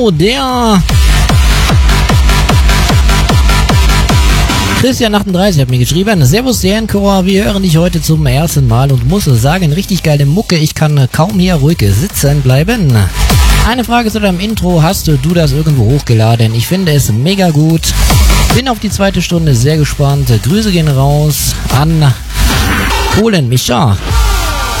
So, der Christian 38 hat mir geschrieben: Servus Serienchor, wir hören dich heute zum ersten Mal und muss sagen, richtig geile Mucke, ich kann kaum hier ruhig sitzen bleiben. Eine Frage zu deinem Intro, hast du das irgendwo hochgeladen? Ich finde es mega gut. Bin auf die zweite Stunde sehr gespannt. Grüße gehen raus an Polen Micha.